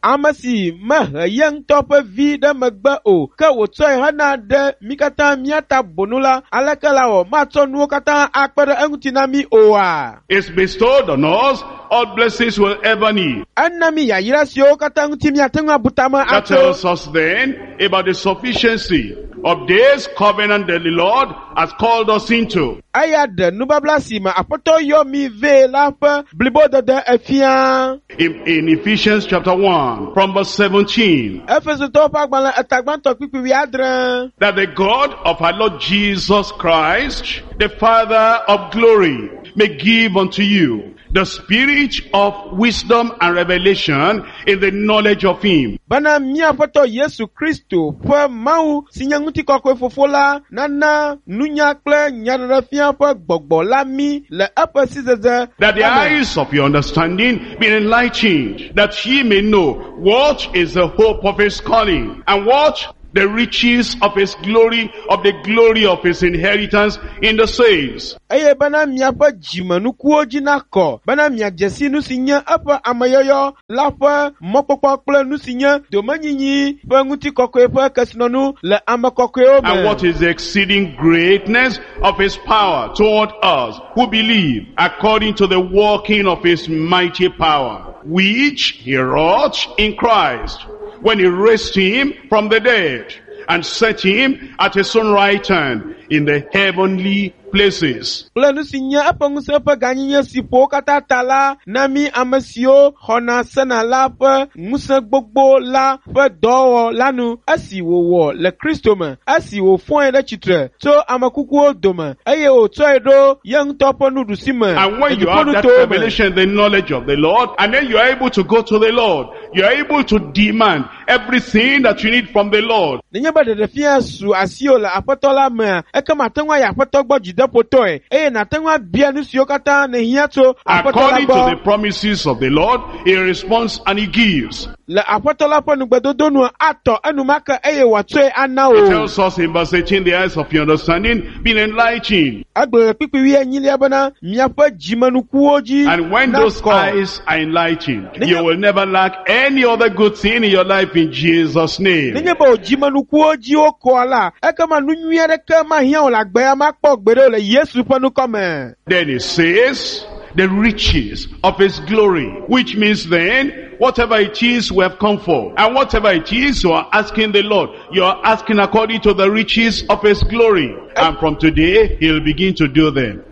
Amasi ma yang tope vi de megbe o ke wotsɔe hena de mi katã miata bonula aleke la wɔ matsɔ nuwo katã akpe ɖe eŋuti na mi oa. It's bestowed on us all blessings we'll ever need. Ena mi yayra siwo katã ŋuti miate ŋu abutame That atso. tells us then about the sufficiency of this covenant that the Lord has called us into. Aya de nubabla si me aƒetɔ yɔ mi ve la ƒe blibodede efia. In, in Ephesians chapter one, from verse seventeen, Efesotɔwo ƒe agbalẽ etagbãtɔ kpikpi wiadre. that the God of our Lord Jesus Christ, the Father of glory, may give unto you the spirit of wisdom and revelation in the knowledge of Him. Bana mia aƒetɔ Yesu Kristo ƒe Mawu si nye ŋutikɔkɔe fofo la nana nunya kple nyaɖeɖefia ƒe gbɔgbɔ la mi le eƒe sizeze. That the Amen. eyes of your understanding be enlightened, that ye may know what is the hope of His calling, and what the riches of His glory, of the glory of His inheritance in the saints. Eye bana miaƒe dzimenukuwo dzi nakɔ, bana miadze si nu si nye eƒe ameyɔyɔ la ƒe mɔkpɔkpɔ kple nu si nye domenyinyi ƒe ŋutikɔkɔe ƒe kesinɔnu le ame kɔkɔewo And what me. is the exceeding greatness of His power toward us who believe, according to the working of His mighty power, which He wrought in Christ, when He raised Him from the dead, and set Him at His own right hand in the heavenly places. Kple nu si nye eƒe ŋusẽ ƒe ganyinye si ƒo wo katã ta la, na mi ame siwo xɔna sena la ƒe ŋusẽ gbogbo la ƒe dɔwɔwɔ la nu, esi wòwɔ le Kristo me, esi wòfɔe ɖe tsitre tso ame kukuwo dome, eye wòtsɔe ɖo ye ŋutɔ ƒe nuɖusime And when you le have that dziƒonutowo me. revelation, the knowledge of the Lord, and then you are able to go to the Lord, you are able to demand everything that you need from the Lord. Nenye be ɖeɖefia su asiwo le aƒetɔ la mea, ekema ate ŋu ayi aƒetɔ gbɔ dzideƒotɔe, eye nate ŋu abia nu siwo katã nehiã tso aƒetɔ la According to the gbɔ. promises of the Lord, He responds and He gives. Le aƒetɔ la ƒe nugbedodo nu atɔ enumake eye wòatsɔe ana It o. tells us in verse eighteen, the eyes of your understanding being enlightened. Agblɔ le kpikpi wi enyilia bena miaƒe dzimenukuwo dzi And when those nakɔ. eyes are enlightened, you will never lack any other good thing in your life in Jesus' name. Nenye be wò dzimenukuwo dzi wokɔa la, ekema nu nyui aɖeke mahiã wò le agbea makpɔ gbeɖe le Yesu ƒe nukɔme. Then it says, the riches of His glory, which means then, whatever it is we have come for, and whatever it is you are asking the Lord, you are asking according to the riches of His glory. And from today, He'll begin to do them.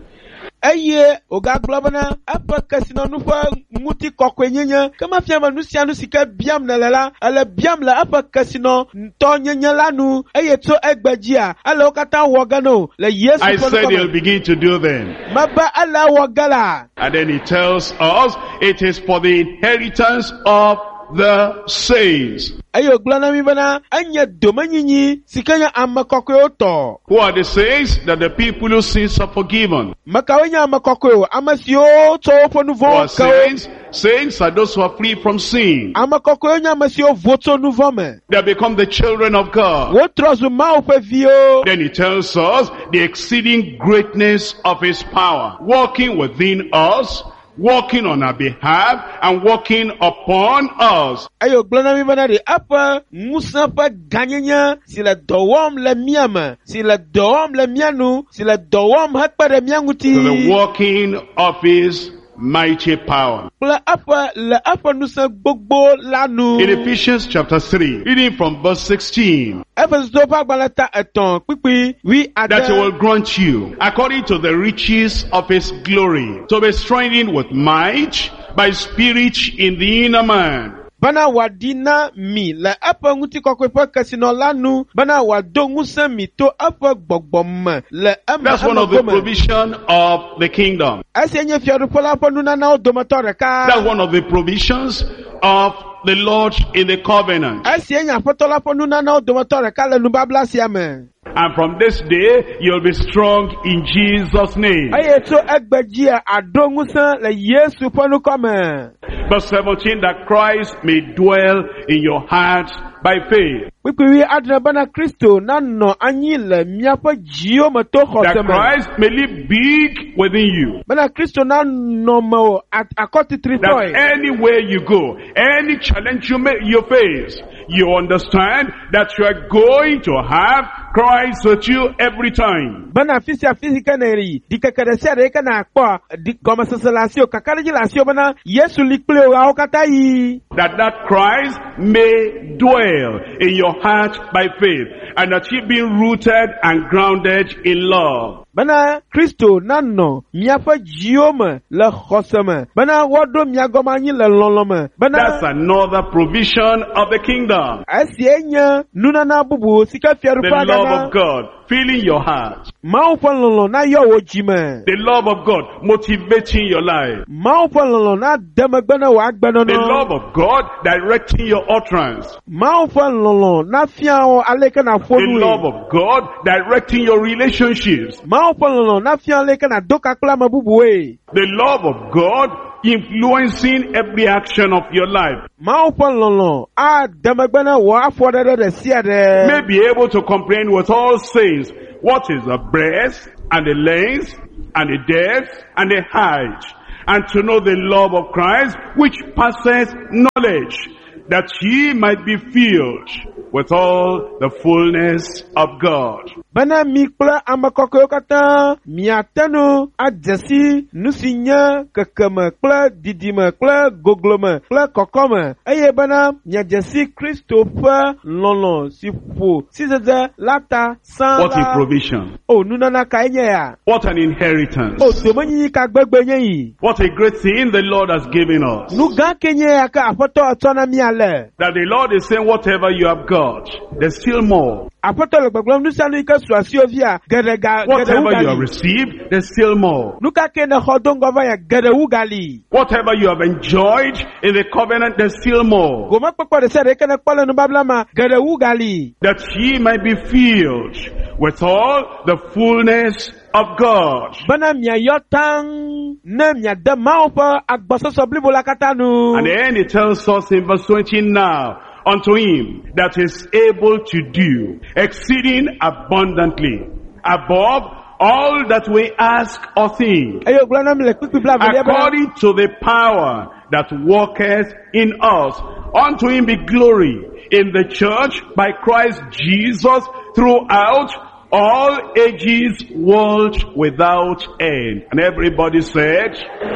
Eye wògagblɔ bena eƒe kesinɔnu ƒe ŋutikɔkɔe nyenye, ke mafia be nu sia nu si ke biam nele la, ele biam le eƒe kesinɔtɔ nyenye la nu, eye tso egbe dzia, ele wo katã wɔ ge no le Yesu I ƒe said He'll nukɔme. begin to do them. Mebe ele wɔ ge la. And then He tells us, it is for the inheritance of the saints. Eye wògblɔ na mi bena enye domenyinyi si ke nye ame kɔkɔewo tɔ. Who are the saints? That the people whose sins are forgiven. Mekawoe nye ame kɔkɔewo, ame siwo tsɔ woƒe nu Who are vɔ̃wo ke wo. saints? Saints are those who are free from sin. Ame kɔkɔewo nye ame siwo vo tso nu vɔ̃ me. They become the children of God. Wotrɔ zu Mawu ƒe viwo. Then He tells us the exceeding greatness of His power, working within us, working on our behalf, and working upon us. Eye wògblɔ na mi bena ɖe eƒe ŋusẽ ƒe ganyenye si le dɔ wɔm le mía me, si le dɔ wɔm le mía nu, si le dɔ wɔm hekpe ɖe mía To the ŋuti. working of His mighty power. Kple eƒe le eƒe ŋusẽ gbogbo la nu. In Ephesians chapter three, reading from verse sixteen, Efesotɔwo ƒe agbalẽ ta etɔ̃ kpikpi wi that He ade. will grant you, according to the riches of His glory, to be strengthened with might by Spirit in the inner man. Bena wòaɖi na mi le eƒe ŋutikɔkɔe ƒe kesinɔ la nu, bena wòado ŋusẽ mi to eƒe gbɔgbɔ me le eme That's one of the emegome. provision of the kingdom. Esia nye fiaɖuƒe la ƒe nunanawo dometɔ That's ɖeka. one of the provisions of the Lord in the covenant. Esia nye aƒetɔ la ƒe nunanawo dometɔ ɖeka le nubabla sia me. And from this day, you'll be strong in Jesus' name. Eye tso egbe dzia aɖo ŋusẽ le Yesu ƒe nukɔme. Verse seventeen, that Christ may dwell in your hearts by faith. Kpikpiwi adre bana Kristo na no anyi le miaƒe dziwo me to xɔ That se me. Christ may live big within you. Bana Kristo na no me o akɔtitri That tɔe. anywhere you go, any challenge you may, you face, you understand that you are going to have Christ with you every time. Bana fisi a fisi kaneri di kakere sia de kana akpɔ di gɔmesese la si o kakari dzi la si o bana Yesu li kple o awo katã yi. That that Christ may dwell in your heart by faith, and that ye be rooted and grounded in love. Bana Kristo na no miaƒe dziwo me le xɔse me. Bana woɖo mia gɔme anyi le lɔlɔ me. That's Bana another provision of the kingdom. esie nye nunana bubu si ke The fiaɖuƒe love agana. of God filling your heart. Mawu ƒe lɔlɔ na yɔ wo dzi me. The love of God motivating your life. Mawu ƒe lɔlɔ na de megbe ne wò The agbenɔnɔ. love of God directing your utterance. Mawu ƒe lɔlɔ na fia wo aleke na ƒo The nu love ye. of God directing your relationships. Mawu ƒe lɔlɔ na fia aleke na do kakple ame bubu ye. The love of God influencing every action of your life. Mawu ƒe lɔlɔ a de megbe ne wò afɔ ɖe ɖe ɖe sia ɖe. May be able to comprehend with all saints what is the breadth and the length and the depth and the height, and to know the love of Christ which passes knowledge, that ye might be filled with all the fullness of God. Bena mi kple ame kɔkɔewo katã miate ŋu adze si nu si nye kekeme kple didime kple goglome kple kɔkɔme eye bena miadze si Kristo ƒe lɔlɔ si ƒo sisese la ta sã What a la. provision. O nunana kae nye ya. What an inheritance. O domenyinyi ka gbegbe nye yi. What a great thing the Lord has given us. Nu gã ke nye ya ke aƒetɔ etsɔ na mia le. That the Lord is saying whatever you have got, there's still more. Aƒetɔ le gbegblɔm nu sia nu yi ke su asiwo via geɖe ga geɖe wu Whatever you have gali. received, there's still more. Nu ka ke ne xɔ do ŋgɔ va ya geɖe wu gali. Whatever you have enjoyed in the covenant, there's still more. Gomekpekpe ɖe sia ɖe yi ke ne kpɔ le nubabla me geɖe wu gali. That ye might be filled with all the fullness of God. Bena miayɔ taŋ ne miade Mawu ƒe agbɔsɔsɔ blibo la katã nu. And then it tells us in verse twenty now, unto him that is able to do exceeding abundantly above all that we ask or think, Eye gblɔ na mi le kpikpi bla avelia be according to the power that worketh in us. Unto him be glory in the church by Christ Jesus throughout all ages, world without end. And everybody said,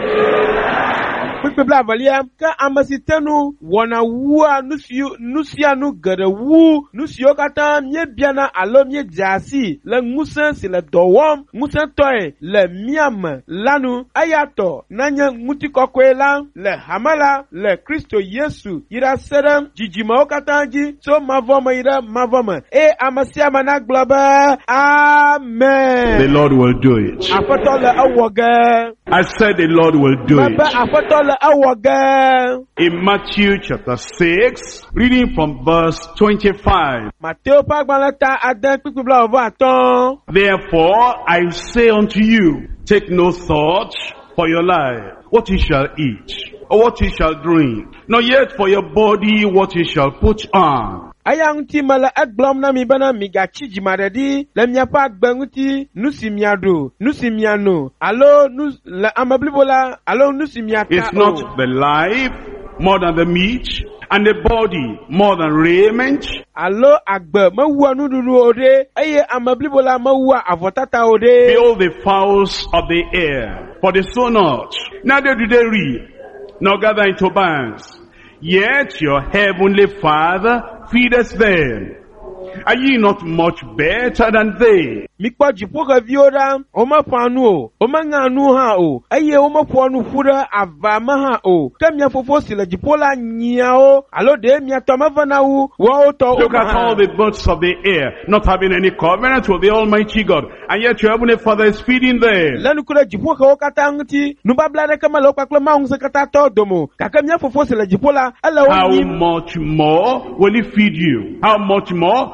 kpikpi bla avelia ke ame si te nu wɔna wua nu siwo nu sia nu geɖe wu nu siwo katã míebiana alo míedze asi le ŋusẽ si le dɔ wɔm ŋusẽtɔe le mía me la nu eya tɔ nenye ŋutikɔkɔe la le hame la le Kristo Yesu yi ɖe se ɖe dzidzimewo katã dzi tso mavɔ me yi ɖe mavɔ me eye ame sia ame nagblɔ be amen. the Lord will do it. Aƒetɔ le ewɔ ge. I said the Lord will do Mebe it. aƒetɔ le ewɔ ge. In Matthew chapter six, reading from verse twenty-five. Mateo ƒe agbalẽ ta ade kpikpi bla vɔ atɔ̃. Therefore I say unto you, take no thought for your life, what you shall eat, or what you shall drink, nor yet for your body what you shall put on. Eya ŋuti mele egblɔm na mi bena migatsi dzimaɖeɖi le miaƒe agbe ŋuti nu si miaɖu, nu si miano, alo nu le ame blibo la, alo nu si miata Is o. not the life more than the meat, and the body more than raiment? Alo agbe mewua nuɖuɖu o ɖe, eye ame blibo la mewua avɔtata o ɖe. Behold the fowls of the air, for they sow not, neither do they reap, nor gather into barns, yet your heavenly Father feedeth them. Are ye not much better than they? Mikpɔ dziƒoxeviwo ɖa, womeƒã nu o, womeŋa nu hã o, eye womeƒoa nu ƒu ɖe ava me hã o. Ke mia fofo si le dziƒo la nyiawo, alo ɖe mia tɔ meve na wu, woawo tɔ Look wo at all hã. the birds of the air, not having any covenant with the Almighty God, and yet your heavenly Father is feeding them. Le nuku ɖe dziƒoxewo katã ŋuti, nubabla aɖeke mele wo kpakple Mawu ŋusẽ katã tɔ dome o, gake mia fofo si le dziƒo la, ele wo How nyim. much more will he feed you? How much more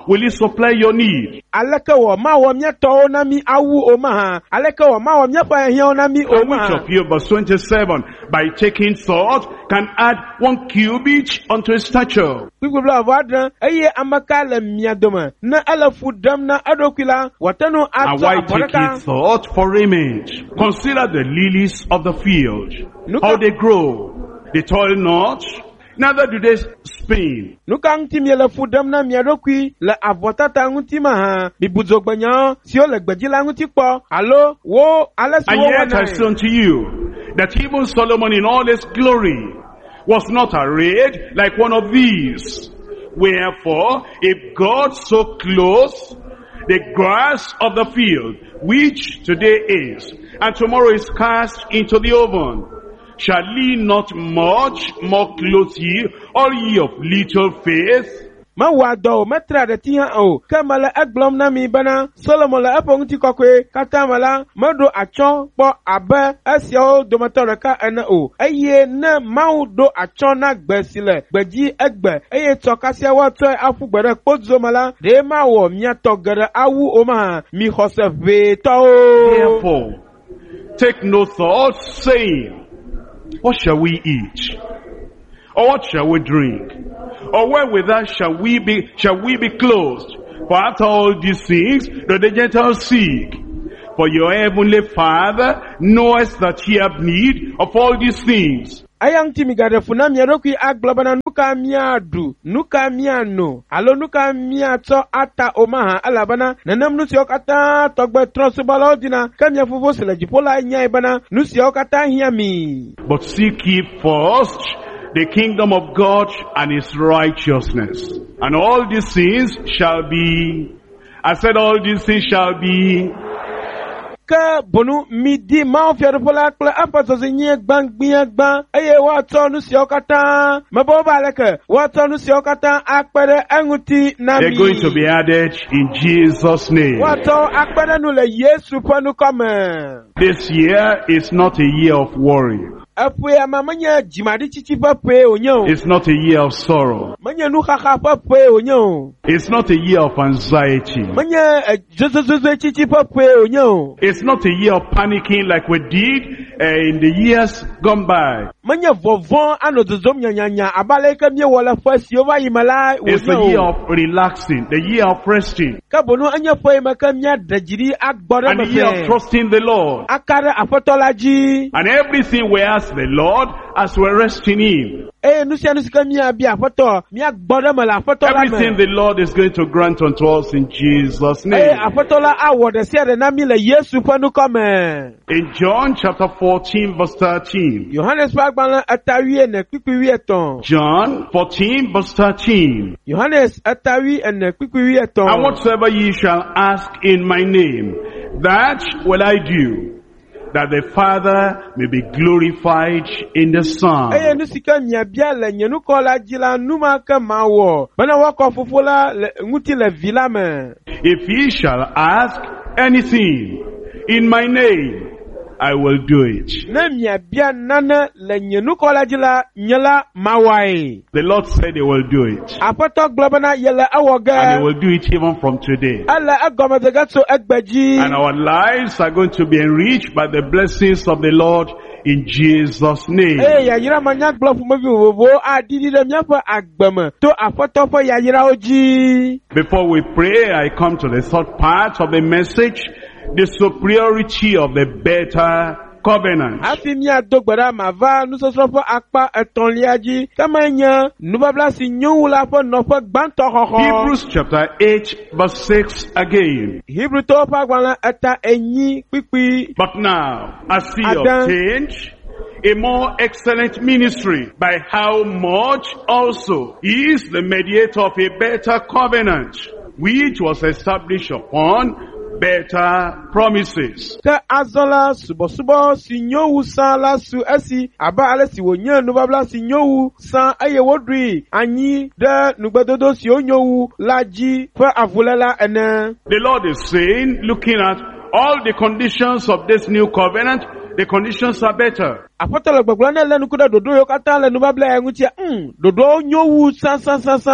How will he supply your need? Aleke wo ma wo mieto na mi awu o ma ha. Aleke wo ma wo miefa ehia na mi o And ma. which of you, verse twenty-seven, by taking thought, can add one cubit unto his stature? People bla vadran eye amaka le miadoma. Na alafu dam na adokwila watano And ato why take ye aboraka. thought for raiment? Consider the lilies of the field, Look how at- they grow. They toil not, neither do they spin. Nuka ngti mi le fudam na mi adokwi le avotata nguti ma ha bibuzo gbanya si o le gbejila nguti po alo wo ale si And wo yet I say wana unto you, that even Solomon in all his glory was not arrayed like one of these. Wherefore, if God so clothes the grass of the field, which today is, and tomorrow is cast into the oven, shall he not much more clothe ye, all ye of little faith? ma wa do metra de ti ha o kamala eglom na mi bana Solomon la epo nguti kokwe kata mala mado acho po abe asio do matore ka ena o eye na mau do acho na gbesile gbeji egbe eye to kasia wa to afu gbere podzo mala de ma wo mia to gere awu o ma mi hosef ve to. Therefore, take no thought, saying, what shall we eat? Or what shall we drink? Or wherewithal shall we be, shall we be clothed? For after all these things, do the Gentiles seek. For your heavenly Father knoweth that ye have need of all these things. Ayang timi gade funa miadokwi aglobana nuka miadu, nuka miano, alo nuka miato ata omaha alabana, nanam nusio kata togbe tronsubalo dina, kamia fuvo sila jipola nyai bana, nusio kata hiami. But seek ye first the kingdom of God and his righteousness. And all these things shall be, I said all these things shall be, Ka bonu midi ma fiadu pola kle apa so zinye gbang biagba eye wa to nusio kata mabo baleke wa to nusio kata akpere enguti na mi. they're going to be added in Jesus' name. Wa to akpere nu le Yesu panu come. This year is not a year of worry. Apwe amamanya jimadi chichi pape onyo. It's not a year of sorrow. Manya nu kaka pape onyo. It's not a year of anxiety. Manya zozozozo chichi pape onyo. It's not a year of panicking like we did uh, in the years gone by. Manya vovon ano zozom nyanya abale kamye wala fasi ova imala It's the year onyo. of relaxing, the year of resting, Kabonu anya fo imakamya dajiri akbore and the year of mafe. trusting the Lord. Akare apotolaji. And everything we ask the Lord as we're resting in. Eh nusia nusika miya bi apoto mi akbore mala apotola Everything me. the Lord is going to grant unto us in Jesus' Eh name. apotola awo de siade na mi le Yesu panu come. In John chapter fourteen verse thirteen. Yohanes pagbana atawi ene kpikpi eton. John fourteen verse thirteen. Yohanes atawi ene kpikpi eton. And whatsoever ye shall ask in my name, that will I do, that the Father may be glorified in the Son. Eye nusika mia bia le nyenu kola jila numa ka mawo. Bana wako fufola le nguti le vila me. If ye shall ask anything in my name, I will do it. Na mia bia nana le nyenu kola jila nyela mawai. The Lord said he will do it. Apoto globana yele And he awoga. will do it even from today. Ala agomedega so egbeji. And our lives are going to be enriched by the blessings of the Lord in Jesus' name. Eh ya yira manya glofu mabi wobo adidi de miafa agbeme. To apoto fo ya yira oji. Before we pray, I come to the third part of the message, the superiority of the better covenant. Afi mi adogbara mava nusosofo akpa etonliaji kamanya nubabla si nyula fo nofo gbanto hoho. Hebrews chapter eight verse six again. Hebrew to pa gwana eta enyi pipi. But now, as he Adam. obtained a more excellent ministry, by how much also he is the mediator of a better covenant, which was established upon better promises. Ka azola subo subo si nyowu san la su esi aba ale si wonye nubabla si nyowu san aye wodri anyi de nugbedodo si onyowu laji fe avulela ene. The Lord is saying, looking at all the conditions of this new covenant, the conditions are better. Apotolo gbogbo na lenu kuda dodo yo kata le nubabla engutia mm dodo onyowu san san san san.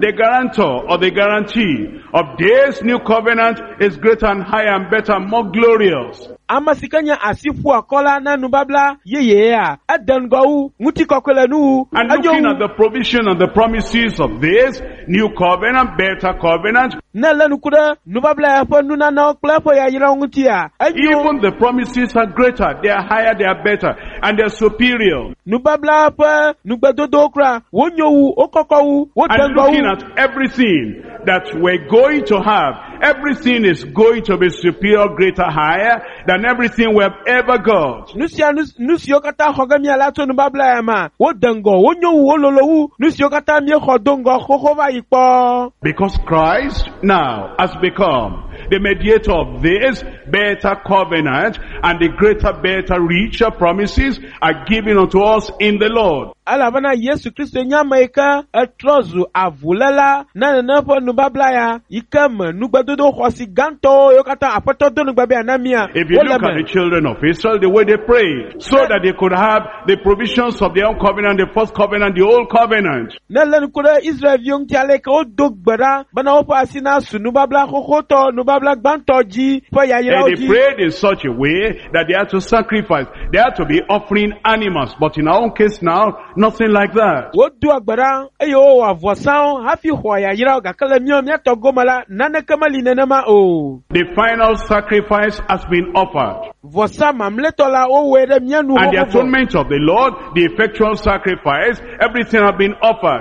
the guarantor or the guarantee of this new covenant is greater and higher and better and more glorious. Amasikanya asifu akola na nubabla yeye a adango nguti kokwela nu. And looking at the provision and the promises of this new covenant, better covenant, na nukuda nubabla yapo nuna na oklepo ya yira nguti ya. Even the promises are greater, they are higher, they are better, and they are superior. Nubabla apa nubadodokra wonyowu okokowu and looking at everything that we're going to have, everything is going to be superior, greater, higher than everything we have ever got. Nusia nusio kata hogami alato nubabla yama wodango wonyowu wololowu nusio kata mi hodongo hohova ipo. Because Christ now has become the mediator of this better covenant, and the greater, better, richer promises are given unto us in the Lord. Alabana Yesu Kristo nyama ika etrozu avulela na nepo nubabla ya ikam nubadodo hosi ganto yokata apatodo nubabe anamia. If you look at the children of Israel, the way they prayed, so that they could have the provisions of their own covenant, the first covenant, the old covenant. Nelen kuda Israel yung tialeka o dogbara bana opa asina su nubabla hohoto nubabla ganto ji pa ya And they prayed in such a way that they had to sacrifice. They had to be offering animals. But in our own case now, nothing like that. What do agbara ayo wa voisan hafi hoya yira gakala myo mya togomala nana kamali nenema o. The final sacrifice has been offered. Voisan mamletola o were mya nu. And the atonement of the Lord, the effectual sacrifice, everything has been offered.